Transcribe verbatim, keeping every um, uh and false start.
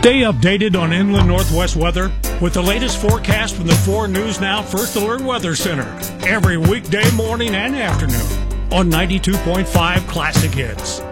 Stay updated on Inland Northwest weather with the latest forecast from the four News Now First Alert Weather Center every weekday morning and afternoon on ninety-two point five Classic Hits.